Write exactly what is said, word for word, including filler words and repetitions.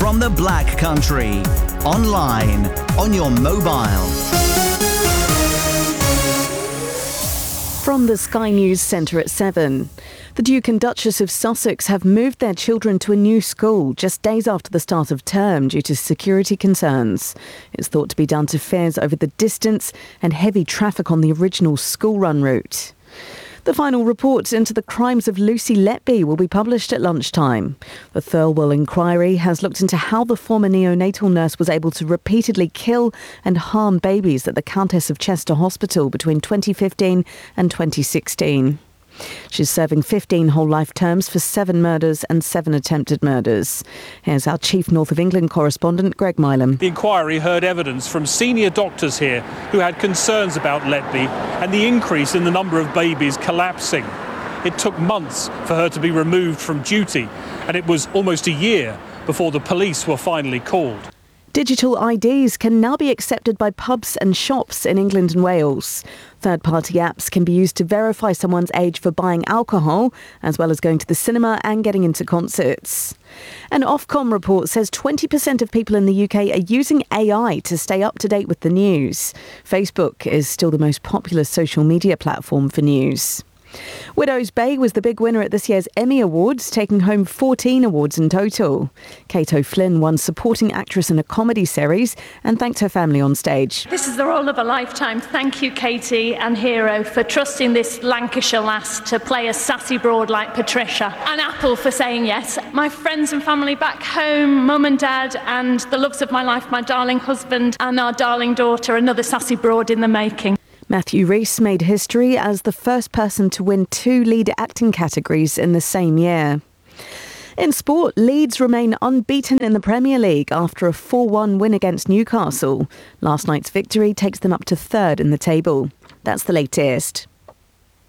from the Black Country. Online, on your mobile. From the Sky News Centre at seven. The Duke and Duchess of Sussex have moved their children to a new school just days after the start of term due to security concerns. It's thought to be down to fears over the distance and heavy traffic on the original school run route. The final report into the crimes of Lucy Letby will be published at lunchtime. The Thirlwell inquiry has looked into how the former neonatal nurse was able to repeatedly kill and harm babies at the Countess of Chester Hospital between twenty fifteen and twenty sixteen. She's serving fifteen whole life terms for seven murders and seven attempted murders. Here's our chief North of England correspondent, Greg Milam. The inquiry heard evidence from senior doctors here who had concerns about Letby and the increase in the number of babies collapsing. It took months for her to be removed from duty, and it was almost a year before the police were finally called. Digital I Ds can now be accepted by pubs and shops in England and Wales. Third-party apps can be used to verify someone's age for buying alcohol, as well as going to the cinema and getting into concerts. An Ofcom report says twenty percent of people in the U K are using A I to stay up to date with the news. Facebook is still the most popular social media platform for news. Widows Bay was the big winner at this year's Emmy Awards, taking home fourteen awards in total. Kate O'Flynn won Supporting Actress in a Comedy Series and thanked her family on stage. This is the role of a lifetime. Thank you, Katie and Hero, for trusting this Lancashire lass to play a sassy broad like Patricia. And Apple for saying yes. My friends and family back home, mum and dad, and the loves of my life, my darling husband and our darling daughter, another sassy broad in the making. Matthew Rhys made history as the first person to win two lead acting categories in the same year. In sport, Leeds remain unbeaten in the Premier League after a four one win against Newcastle. Last night's victory takes them up to third in the table. That's the latest.